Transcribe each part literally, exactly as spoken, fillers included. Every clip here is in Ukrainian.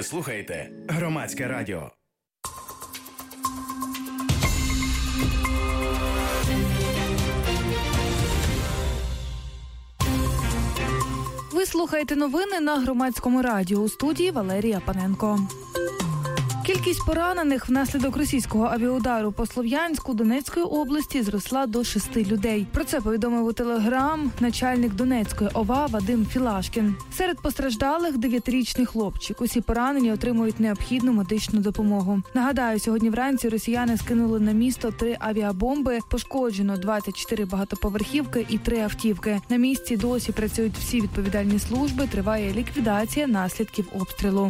Ви слухаєте Громадське радіо. Ви слухаєте новини на Громадському радіо. У студії Валерія Паненко. Кількість поранених внаслідок російського авіаудару по Слов'янську Донецької області зросла до шести людей. Про це повідомив у Телеграм начальник Донецької ОВА Вадим Філашкін. Серед постраждалих дев'ятирічний хлопчик. Усі поранені отримують необхідну медичну допомогу. Нагадаю, сьогодні вранці росіяни скинули на місто три авіабомби. Пошкоджено двадцять чотири багатоповерхівки і три автівки. На місці досі працюють всі відповідальні служби. Триває ліквідація наслідків обстрілу.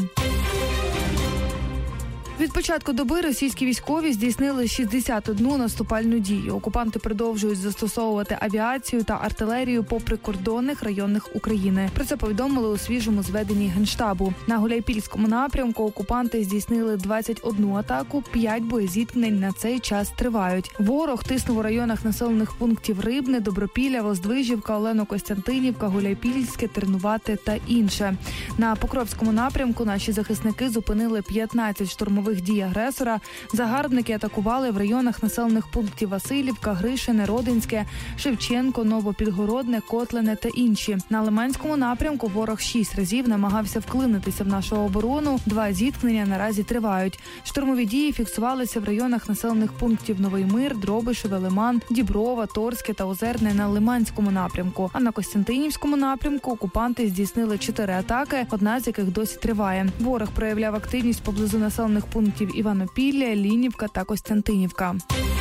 Від початку доби російські військові здійснили шістдесят одну наступальну дію. Окупанти продовжують застосовувати авіацію та артилерію по прикордонних районах України. Про це повідомили у свіжому зведенні Генштабу. На Гуляйпільському напрямку окупанти здійснили двадцять одну атаку, п'ять боєзіткнень на цей час тривають. Ворог тиснув у районах населених пунктів Рибне, Добропілля, Воздвижівка, Олено-Костянтинівка, Гуляйпільське, Тернувате та інше. На Покровському напрямку наші захисники зупинили п'ятнадцять штурмових дій агресора. Загарбники атакували в районах населених пунктів Василівка, Гришине, Родинське, Шевченко, Новопідгородне, Котлине та інші. На Лиманському напрямку ворог шість разів намагався вклинитися в нашу оборону. Два зіткнення наразі тривають. Штурмові дії фіксувалися в районах населених пунктів Новий Мир, Дробишеве, Лиман, Діброва, Торське та Озерне на Лиманському напрямку. А на Костянтинівському напрямку окупанти здійснили чотири атаки, одна з яких досі триває. Ворог проявляв активність поблизу населених пунктів Іванопілля, Лінівка та Костянтинівка.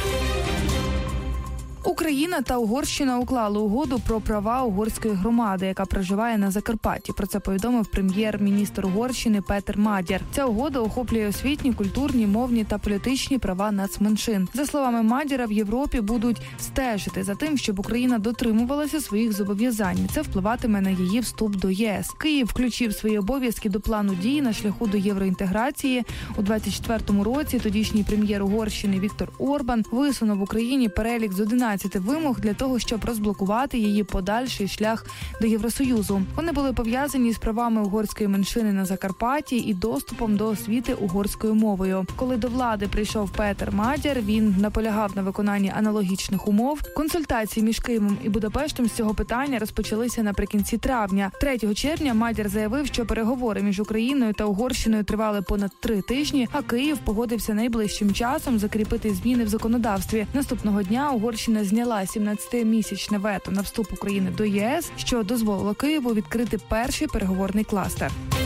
Україна та Угорщина уклали угоду про права угорської громади, яка проживає на Закарпатті. Про це повідомив прем'єр-міністр Угорщини Петер Мадяр. Ця угода охоплює освітні, культурні, мовні та політичні права нацменшин. За словами Мадяра, в Європі будуть стежити за тим, щоб Україна дотримувалася своїх зобов'язань. Це впливатиме на її вступ до ЄС. Київ включив свої обов'язки до плану дій на шляху до євроінтеграції. У двадцять четвертому році тодішній прем'єр Угорщини Віктор Орбан висунув Україні перелік з одинадцяти вимог для того, щоб розблокувати її подальший шлях до Євросоюзу. Вони були пов'язані з правами угорської меншини на Закарпатті і доступом до освіти угорською мовою. Коли до влади прийшов Петер Мадяр, він наполягав на виконанні аналогічних умов. Консультації між Києвом і Будапештом з цього питання розпочалися наприкінці травня. третього червня Мадяр заявив, що переговори між Україною та Угорщиною тривали понад три тижні, а Київ погодився найближчим часом закріпити зміни в законодавстві. Наступного дня Угорщина зняла сімнадцятимісячне вето на вступ України до ЄС, що дозволило Києву відкрити перший переговорний кластер.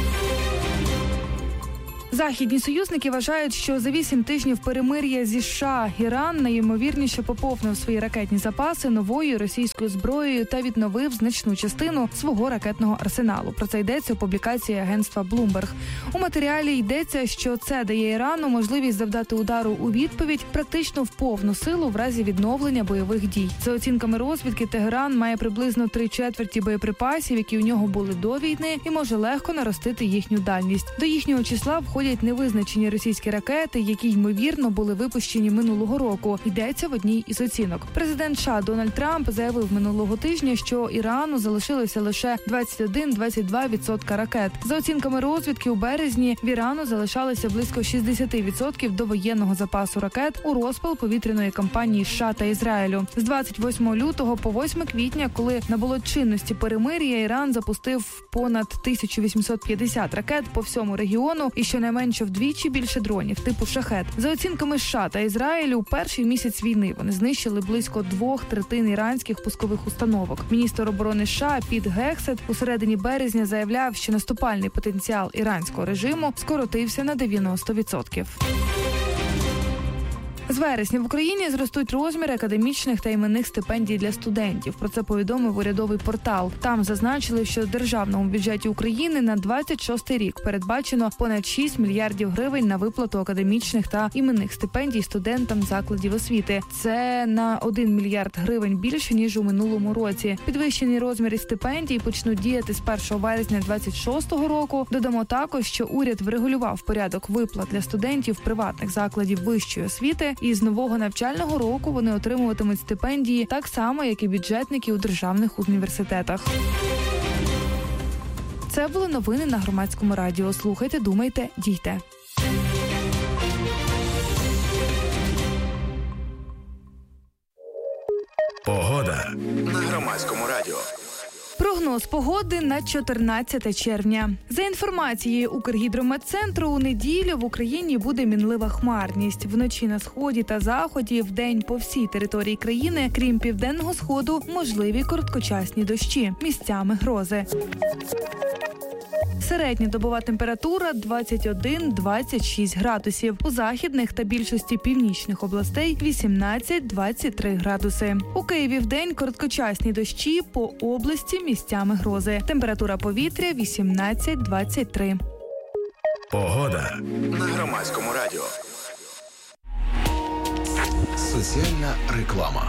Західні союзники вважають, що за вісім тижнів перемир'я зі США Іран найімовірніше поповнив свої ракетні запаси новою російською зброєю та відновив значну частину свого ракетного арсеналу. Про це йдеться у публікації агентства Bloomberg. У матеріалі йдеться, що це дає Ірану можливість завдати удару у відповідь практично в повну силу в разі відновлення бойових дій. За оцінками розвідки, Тегеран має приблизно три четверті боєприпасів, які у нього були до війни, і може легко наростити їхню дальність. До їхнього числа входять невизначені російські ракети, які, ймовірно, були випущені минулого року. Йдеться в одній із оцінок. Президент США Дональд Трамп заявив минулого тижня, що Ірану залишилося лише двадцять один - двадцять два відсотки ракет. За оцінками розвідки, у березні в Ірану залишалося близько шістдесят відсотків до воєнного запасу ракет у розпал повітряної кампанії США та Ізраїлю. З двадцять восьмого лютого по восьме квітня, коли набуло чинності перемир'я, Іран запустив понад тисячу вісімсот п'ятдесят ракет по всьому регіону і щонайменше менше вдвічі більше дронів типу «Шахед». За оцінками США та Ізраїлю, у перший місяць війни вони знищили близько двох третин іранських пускових установок. Міністр оборони США Піт Гексет у середині березня заявляв, що наступальний потенціал іранського режиму скоротився на дев'яносто відсотків. З вересня в Україні зростуть розміри академічних та іменних стипендій для студентів. Про це повідомив урядовий портал. Там зазначили, що в державному бюджеті України на двадцять шостий рік передбачено понад шість мільярдів гривень на виплату академічних та іменних стипендій студентам закладів освіти. Це на один мільярд гривень більше, ніж у минулому році. Підвищені розміри стипендій почнуть діяти з першого вересня двадцять шостого року. Додамо також, що уряд врегулював порядок виплат для студентів приватних закладів вищої освіти, і з нового навчального року вони отримуватимуть стипендії так само, як і бюджетники у державних університетах. Це були новини на Громадському радіо. Слухайте, думайте, дійте. Погода на Громадському радіо. Прогноз погоди на чотирнадцяте червня. За інформацією Укргідрометцентру, у неділю в Україні буде мінлива хмарність. Вночі на сході та заході, вдень по всій території країни, крім південного сходу, можливі короткочасні дощі, місцями грози. Середня добова температура двадцять один - двадцять шість градусів. У західних та більшості північних областей вісімнадцять - двадцять три градуси. У Києві вдень короткочасні дощі, по області місцями грози. Температура повітря вісімнадцять - двадцять три. Погода на Громадському радіо. Соціальна реклама.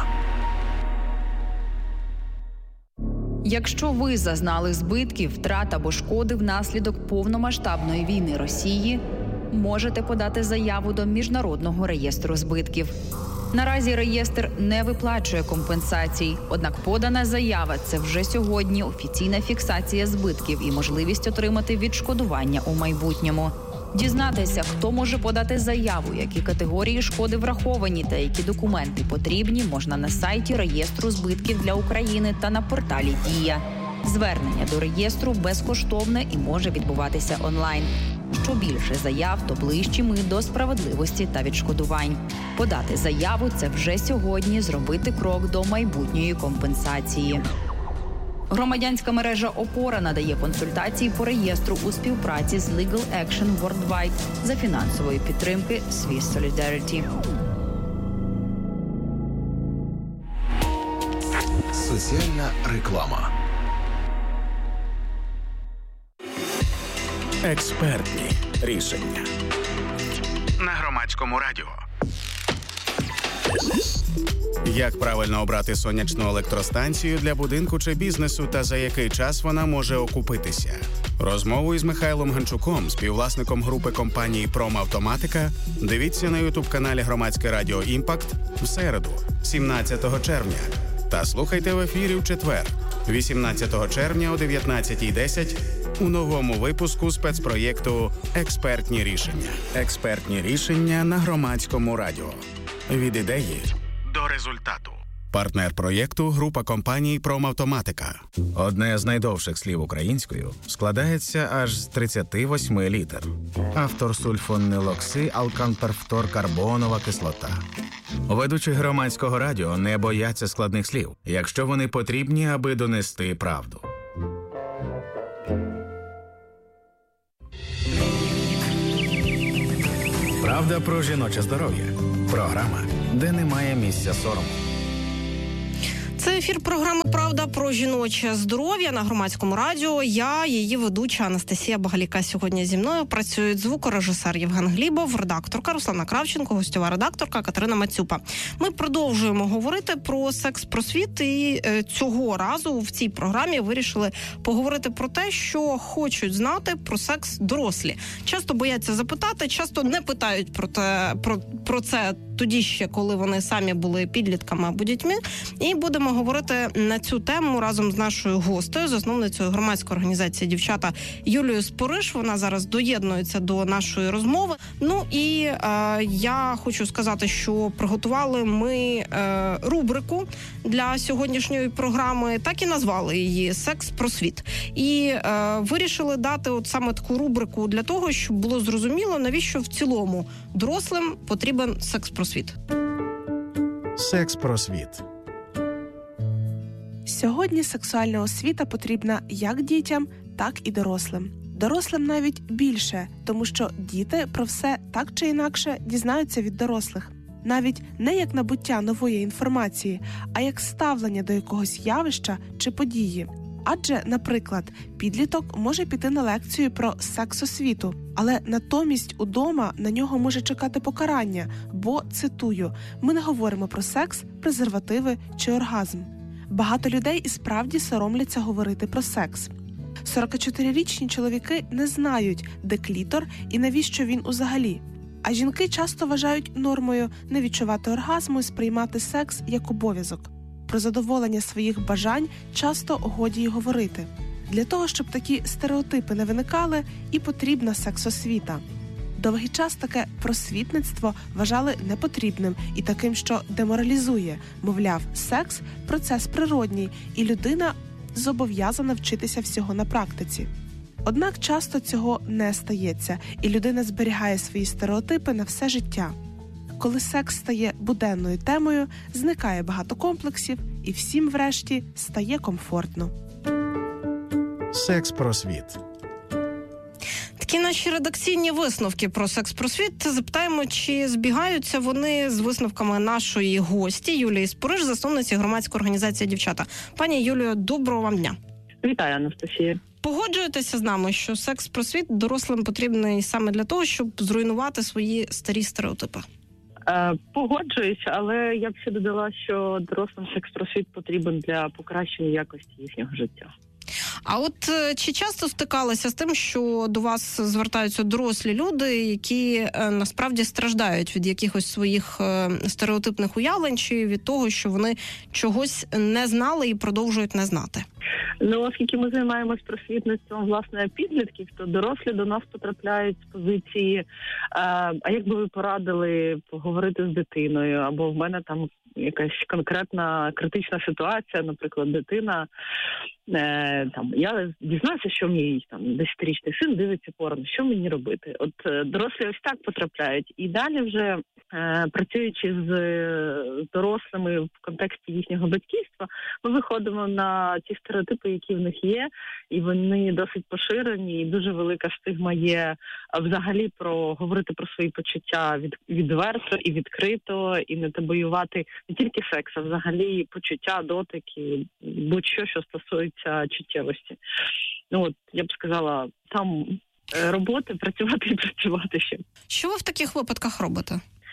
Якщо ви зазнали збитків, втрат або шкоди внаслідок повномасштабної війни Росії, можете подати заяву до Міжнародного реєстру збитків. Наразі реєстр не виплачує компенсацій, однак подана заява – це вже сьогодні офіційна фіксація збитків і можливість отримати відшкодування у майбутньому. Дізнатися, хто може подати заяву, які категорії шкоди враховані та які документи потрібні, можна на сайті реєстру збитків для України та на порталі «Дія». Звернення до реєстру безкоштовне і може відбуватися онлайн. Що більше заяв, то ближчі ми до справедливості та відшкодувань. Подати заяву – це вже сьогодні зробити крок до майбутньої компенсації. Громадянська мережа «Опора» надає консультації по реєстру у співпраці з Legal Action Worldwide за фінансової підтримки Swiss Solidarity. Соціальна реклама. Експертні рішення на Громадському радіо. Як правильно обрати сонячну електростанцію для будинку чи бізнесу та за який час вона може окупитися? Розмову із Михайлом Ганчуком, співвласником групи компанії «Промавтоматика», дивіться на ютуб-каналі Громадське радіо «Імпакт» в середу, сімнадцятого червня. Та слухайте в ефірі в четвер, вісімнадцятого червня о дев'ятнадцятій десять у новому випуску спецпроєкту «Експертні рішення». Експертні рішення на Громадському радіо. Від ідеї до результату. Партнер проєкту – група компаній «Промавтоматика». Одне з найдовших слів українською складається аж з тридцяти восьми літер. Автор сульфонилокси алканперфторкарбонова кислота. Ведучі Громадського радіо не бояться складних слів, якщо вони потрібні, аби донести правду. Правда про жіноче здоров'я. Програма, де немає місця сорому. Це ефір програми «Правда про жіноче здоров'я» на Громадському радіо. Я, її ведуча Анастасія Багаліка. Сьогодні зі мною працюють звукорежисер Євген Глібов, редакторка Руслана Кравченко, гостьова редакторка Катерина Мацюпа. Ми продовжуємо говорити про секс-просвіт, і е, цього разу в цій програмі вирішили поговорити про те, що хочуть знати про секс дорослі. Часто бояться запитати, часто не питають про, те, про, про це тоді ще, коли вони самі були підлітками або дітьми. І будемо говорити на цю тему разом з нашою гостею, засновницею громадської організації «Дівчата» Юлією Спориш. Вона зараз доєднується до нашої розмови. Ну і е, я хочу сказати, що приготували ми е, рубрику для сьогоднішньої програми, так і назвали її «Секс-просвіт». І е, вирішили дати от саме таку рубрику для того, щоб було зрозуміло, навіщо в цілому дорослим потрібен секс-просвіт. Секс-просвіт. Сьогодні сексуальна освіта потрібна як дітям, так і дорослим. Дорослим навіть більше, тому що діти про все так чи інакше дізнаються від дорослих. Навіть не як набуття нової інформації, а як ставлення до якогось явища чи події. Адже, наприклад, підліток може піти на лекцію про секс-освіту, але натомість удома на нього може чекати покарання, бо, цитую, «ми не говоримо про секс, презервативи чи оргазм». Багато людей і справді соромляться говорити про секс. сорокачотирирічні чоловіки не знають, де клітор і навіщо він узагалі. А жінки часто вважають нормою не відчувати оргазму і сприймати секс як обов'язок. Про задоволення своїх бажань часто годі й говорити. Для того, щоб такі стереотипи не виникали, і потрібна сексосвіта. Довгий час таке просвітництво вважали непотрібним і таким, що деморалізує. Мовляв, секс – процес природній, і людина зобов'язана вчитися всього на практиці. Однак часто цього не стається, і людина зберігає свої стереотипи на все життя. Коли секс стає буденною темою, зникає багато комплексів, і всім врешті стає комфортно. Секс-просвіт. Такі наші редакційні висновки про секс-просвіт. Запитаємо, чи збігаються вони з висновками нашої гості Юлії Спориш, засновниці громадської організації «Дівчата». Пані Юлію, доброго вам дня. Вітаю, Анастасія. Погоджуєтеся з нами, що секс-просвіт дорослим потрібний саме для того, щоб зруйнувати свої старі стереотипи? Е, погоджуюсь, але я б ще додала, що дорослим секс-просвіт потрібен для покращення якості їхнього життя. А от чи часто стикалися з тим, що до вас звертаються дорослі люди, які е, насправді страждають від якихось своїх е, стереотипних уявлень чи від того, що вони чогось не знали і продовжують не знати? Ну, оскільки ми займаємось просвітництвом, власне, підлітків, то дорослі до нас потрапляють з позиції, е, а як би ви порадили поговорити з дитиною, або в мене там якась конкретна критична ситуація, наприклад, дитина, е, там, я дізнався, що мій там десятирічний син дивиться порно, що мені робити? От е, дорослі ось так потрапляють. І далі вже, е, працюючи з, з дорослими в контексті їхнього батьківства, ми виходимо на ті стереотипи, які в них є, і вони досить поширені, і дуже велика стигма є взагалі про говорити про свої почуття від, відверто і відкрито, і не табоювати не тільки секс, а взагалі почуття, дотики, будь-що, що стосується чуттєвості. Ну от, я б сказала, там роботи, працювати і працювати ще. Що ви в таких випадках робите?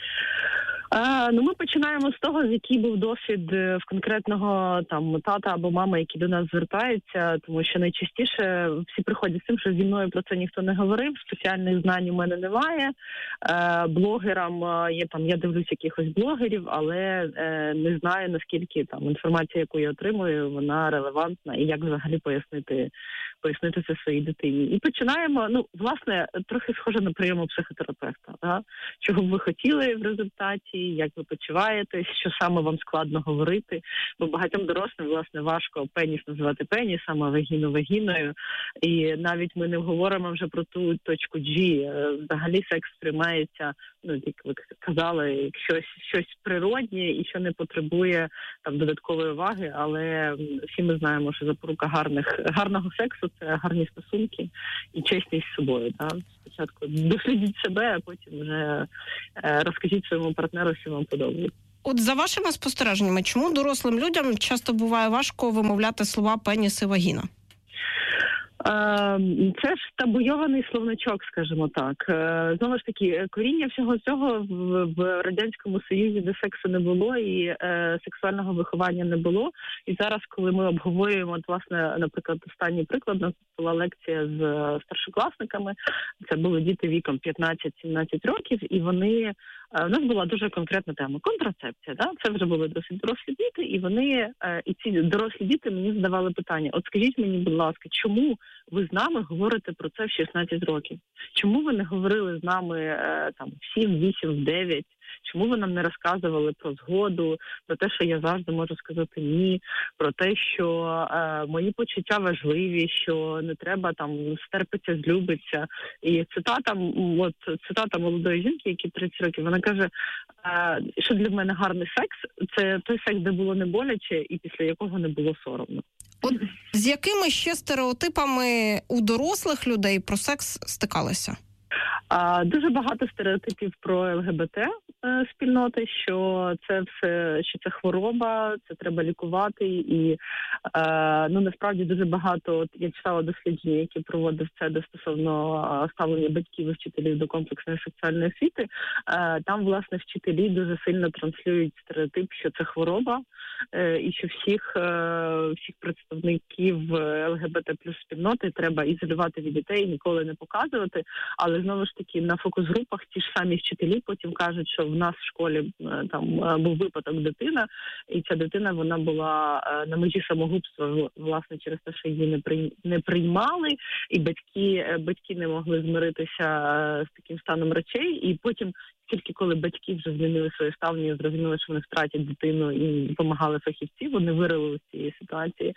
А, ну, ми починаємо з того, з який був досвід в конкретного там тата або мами, які до нас звертаються, тому що найчастіше всі приходять з тим, що зі мною про це ніхто не говорив, спеціальних знань у мене немає. Е, блогерам є там, я дивлюсь якихось блогерів, але е, не знаю, наскільки там інформація, яку я отримую, вона релевантна і як взагалі пояснити, пояснити це своїй дитині. І починаємо, ну, власне, трохи схоже на прийом у психотерапевта. Да? Чого б ви хотіли в результаті, як ви почуваєтесь, що саме вам складно говорити, бо багатьом дорослим, власне, важко пеніс називати пенісом, а вагіну вагіною, і навіть ми не говоримо вже про ту точку G. Взагалі секс сприймається, ну, як ви казали, як щось, щось природнє і що не потребує там додаткової уваги, але всі ми знаємо, що запорука гарних, гарного сексу – це гарні стосунки і чесність з собою. Да? Спочатку дослідіть себе, а потім вже е, розкажіть своєму партнеру, що вам подобається. От за вашими спостереженнями, чому дорослим людям часто буває важко вимовляти слова «пеніс» і «вагіна»? Це ж табуйований словничок, скажімо так. Знову ж таки, коріння всього цього в Радянському Союзі, де сексу не було і е, сексуального виховання не було. І зараз, коли ми обговорюємо, от, власне, наприклад, останній приклад, у нас була лекція з старшокласниками, це були діти віком п'ятнадцять-сімнадцять років, і вони, у нас була дуже конкретна тема – контрацепція. Да? Це вже були досить дорослі діти, і вони, і ці дорослі діти мені задавали питання, от скажіть мені, будь ласка, чому ви з нами говорите про це в шістнадцять років? Чому ви не говорили з нами там в сім, вісім, дев'ять? Чому ви нам не розказували про згоду, про те, що я завжди можу сказати ні, про те, що е, мої почуття важливі, що не треба там стерпиться, злюбиться. І цитата, от цитата молодої жінки, якій тридцять років, вона каже, е, що для мене гарний секс – це той секс, де було не боляче і після якого не було соромно. От з якими ще стереотипами у дорослих людей про секс стикалися? А, дуже багато стереотипів про ЛГБТ е, спільноти, що це все, що це хвороба, це треба лікувати, і е, ну насправді дуже багато. От я читала дослідження, які проводив це стосовно ставлення батьків і вчителів до комплексної сексуальної освіти. Е, там власне вчителі дуже сильно транслюють стереотип, що це хвороба, е, і що всіх е, всіх представників ЛГБТ плюс спільноти треба ізолювати від дітей, ніколи не показувати. Але знову ж ж таки на фокус-групах ті ж самі вчителі потім кажуть, що в нас в школі там був випадок дитина, і ця дитина, вона була на межі самогубства, власне, через те, що її не при не приймали, і батьки батьки не могли змиритися з таким станом речей, і потім тільки коли батьки вже змінили своє ставлення, зрозуміли, що вони втратять дитину і допомагали фахівці, вони вирили з цієї ситуації.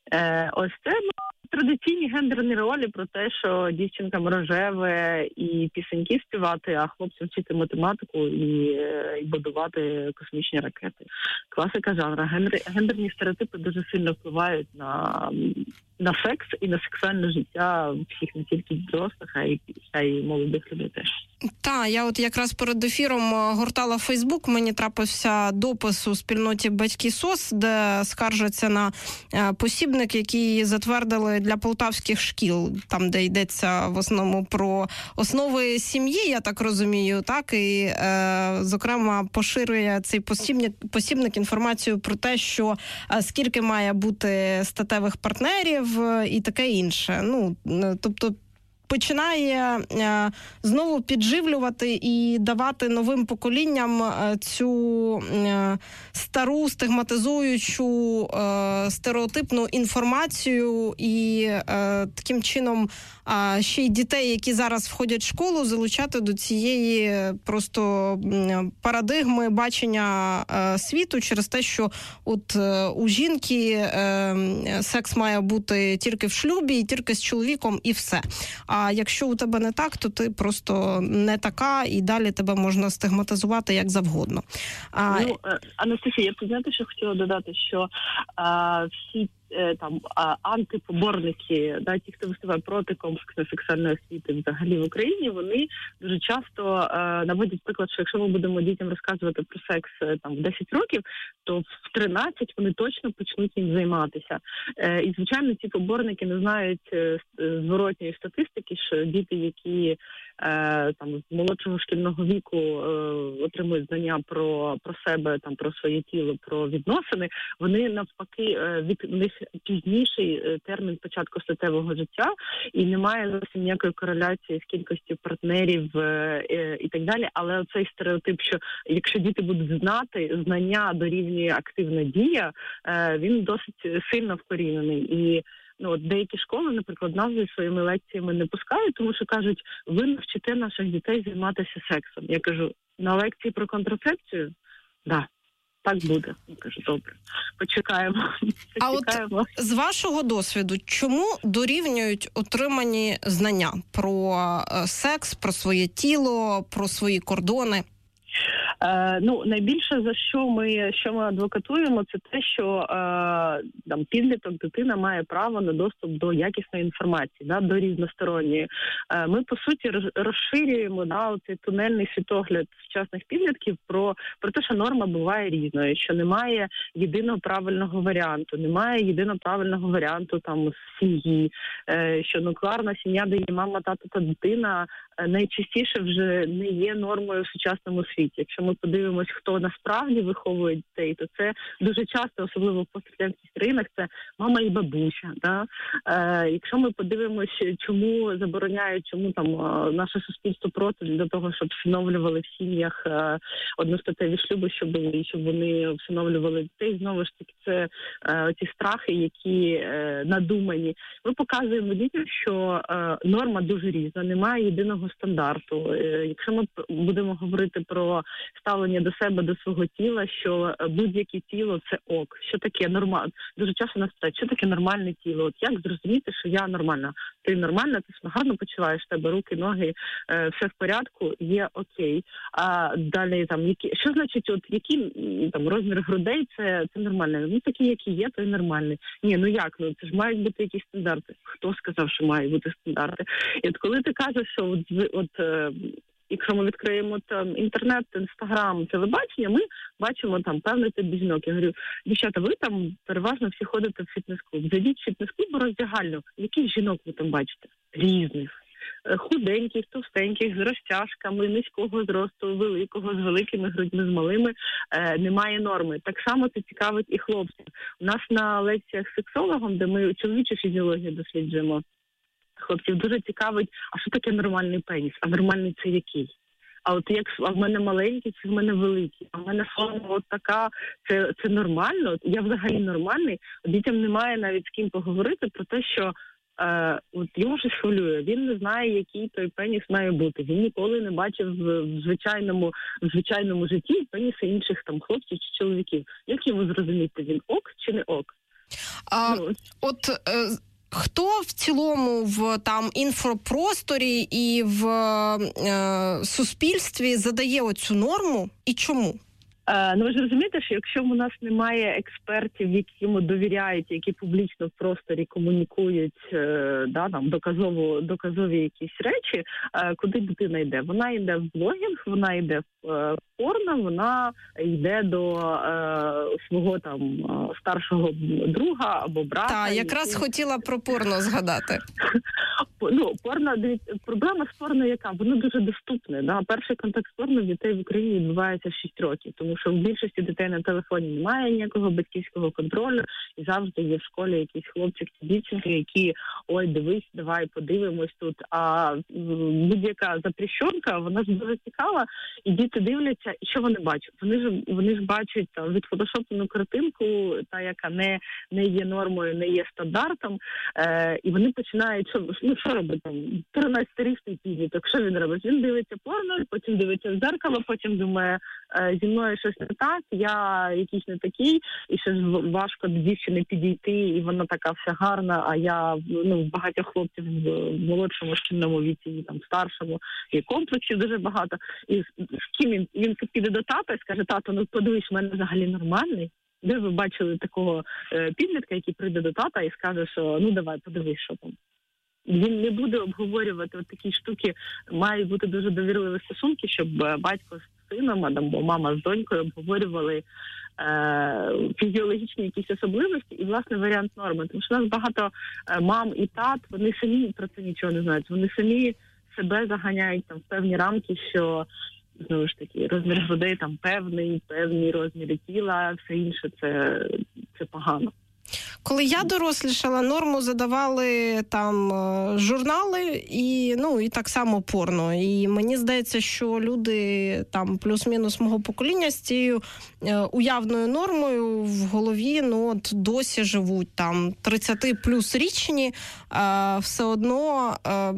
Е, ось це ну, традиційні гендерні ролі про те, що дівчинкам рожеве і пісеньки співати, а хлопцям вчити математику і, і будувати космічні ракети. Класика жанра. Гендер, гендерні стереотипи дуже сильно впливають на, на секс і на сексуальне життя всіх, не тільки дорослих, а й, а й молодих людей теж. Так, я от якраз перед ефіром гортала Фейсбук, мені трапився допис у спільноті «Батьки СОС», де скаржаться на посібник, який затвердили для полтавських шкіл, там, де йдеться в основному про основи сім'ї, я так розумію, так, і, е, зокрема, поширює цей посібник, посібник інформацію про те, що е, скільки має бути статевих партнерів е, і таке інше. Ну, тобто, починає е, знову підживлювати і давати новим поколінням е, цю е, стару стигматизуючу е, стереотипну інформацію і е, таким чином е, ще й дітей, які зараз входять в школу, залучати до цієї просто е, парадигми бачення е, світу через те, що от е, у жінки е, секс має бути тільки в шлюбі, і тільки з чоловіком і все. А якщо у тебе не так, то ти просто не така, і далі тебе можна стигматизувати як завгодно. А... Ну, Анастасія, я б, знаєте, що хотіла додати, що а, всі там антипоборники, да, ті, хто виступає проти комплексної сексуальної освіти взагалі в Україні, вони дуже часто е, наводять приклад, що якщо ми будемо дітям розказувати про секс е, там в десять років, то в тринадцять вони точно почнуть їм займатися. Е, і, звичайно, ці поборники не знають е, зворотньої статистики, що діти, які е, там з молодшого шкільного віку е, отримують знання про, про себе, там про своє тіло, про відносини, вони навпаки е, від них пізніший термін початку статевого життя, і немає зовсім ніякої кореляції з кількістю партнерів е, і так далі. Але цей стереотип, що якщо діти будуть знати, знання дорівнює активна дія, е, він досить сильно вкорінений. І ну, от деякі школи, наприклад, назви своїми лекціями не пускають, тому що кажуть, ви навчите наших дітей займатися сексом. Я кажу, на лекції про контрацепцію? Да. Так буде. Я кажу, добре. Почекаємо. А Почекаємо. от з вашого досвіду, чому дорівнюють отримані знання про секс, про своє тіло, про свої кордони? Е, ну, найбільше, за що ми, що ми адвокатуємо, це те, що е, там, підліток, дитина має право на доступ до якісної інформації, да, до різносторонньої. Е, ми, по суті, розширюємо да, цей тунельний світогляд сучасних підлітків про, про те, що норма буває різною, що немає єдиного правильного варіанту, немає єдиного правильного варіанту там з сім'ї, е, що нуклеарна сім'я, де є мама, тато та дитина, найчастіше вже не є нормою в сучасному світі. Якщо ми подивимось, хто насправді виховує дітей, то це дуже часто, особливо в пострадянських країнах, це мама і бабуся. Да? Е, якщо ми подивимось, чому забороняють, чому там наше суспільство проти для того, щоб встановлювали в сім'ях е, одностатеві шлюби, щоб, щоб вони встановлювали дітей, знову ж таки, це е, ці страхи, які е, надумані. Ми показуємо дітям, що е, норма дуже різна, немає єдиного стандарту. Якщо ми будемо говорити про ставлення до себе, до свого тіла, що будь-яке тіло – це ок. Що таке нормально? Дуже часто нас питають, що таке нормальне тіло? От як зрозуміти, що я нормальна? Ти нормальна, ти гарно почуваєш, тебе руки, ноги, все в порядку, є окей. А далі там, які, що значить, от які там розмір грудей – це, це нормально? Ну, такі, які є, то й нормальні. Ні, ну як? Ну, це ж мають бути якісь стандарти. Хто сказав, що мають бути стандарти? І от коли ти кажеш, що от, от е, якщо ми відкриємо там інтернет, інстаграм, телебачення, ми бачимо там певний тип жінок. Я говорю, дівчата, ви там переважно всі ходите в фітнес-клуб. Зайдіть в фітнес-клуб роздягальну. Яких жінок ви там бачите? Різних. Худеньких, товстеньких, з розтяжками, низького зросту, великого, з великими грудьми, з малими, е, немає норми. Так само це цікавить і хлопців. У нас на лекціях з сексологом, де ми чоловічу фізіологію досліджуємо, хлопців дуже цікавить, а що таке нормальний пеніс, а нормальний це який? А от як а в мене маленький, чи в мене великий, а в мене форма от така, це, це нормально, я взагалі нормальний. Дітям немає навіть з ким поговорити про те, що е, от його щось хвилює, він не знає, який той пеніс має бути. Він ніколи не бачив в, в звичайному в звичайному житті пеніси інших там хлопців чи чоловіків. Як йому зрозуміти, він ок чи не ок? А, ну, от... Е... Хто в цілому в там інфопросторі і в е, суспільстві задає оцю норму і чому? Е, ну ви ж розумієте, що якщо у нас немає експертів, яким довіряють, які публічно в просторі комунікують, е, да, там доказово доказові якісь речі, е, куди дитина йде? Вона йде в блогінг, вона йде в е, порно, вона йде до е, свого там е, старшого друга або брата. Так, якраз який... хотіла про порно згадати. Ну, порно, дивіться, проблема з порно яка? Воно дуже доступне. Да? Перший контакт з порно в дітей в Україні відбувається в шість років, тому що в більшості дітей на телефоні немає ніякого батьківського контролю, і завжди є в школі якісь хлопчик чи дівчинки, які, ой, дивись, давай подивимось тут. А будь-яка запрещенка, вона ж дуже цікава, і діти дивляться, і що вони бачать? Вони ж вони ж бачать там відфотошоплену картинку, та яка не, не є нормою, не є стандартом, е, і вони починають, що, ну, що робить там тринадцятирічний підліток, що він робить? Він дивиться порно, потім дивиться в дзеркало, потім думає, е, зі мною щось не так, я якийсь не такий, і ще ж важко до дівчини підійти, і вона така вся гарна, а я, ну, багатьох хлопців в молодшому шкільному віці, і там старшому, і комплексів дуже багато. І з ким він, він піде до тата і скаже, тато, ну подивись, в мене взагалі нормальний. Де ви бачили такого е, підлітка, який прийде до тата і скаже, що ну давай, подивись, що там. Він не буде обговорювати от такі штуки, мають бути дуже довірливі стосунки, щоб батько з сином, або мама з донькою обговорювали е, фізіологічні якісь особливості і, власне, варіант норми. Тому що у нас багато е, мам і тат, вони самі про це нічого не знають. Вони самі себе заганяють там в певні рамки, що, знову ж таки, розмір грудей там певний, певні розміри тіла, все інше це, це погано. Коли я дорослішала, норму задавали там журнали і, ну, і так само порно. І мені здається, що люди там плюс-мінус мого покоління з цією уявною нормою в голові, ну, от досі живуть там тридцять плюс річні, а, все одно а,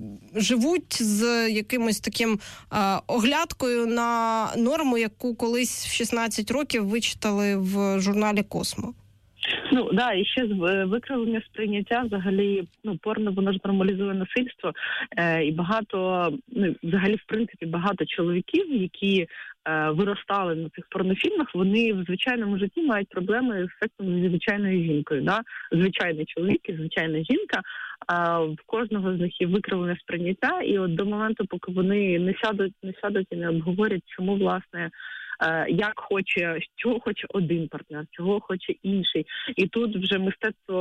живуть з якимось таким а, оглядкою на норму, яку колись в шістнадцять років вичитали в журналі «Космо». Ну, да, і ще викривлення сприйняття, взагалі, ну, порно, воно ж нормалізує насильство, е, і багато, ну, взагалі, в принципі, багато чоловіків, які е, виростали на цих порнофільмах, вони в звичайному житті мають проблеми з сексом зі звичайною жінкою, да? Звичайний чоловік і звичайна жінка, а в кожного з них є викривлене сприйняття, і от до моменту, поки вони не сядуть, не сядуть і не обговорять, чому, власне, як хоче, чого хоче один партнер, чого хоче інший. І тут вже мистецтво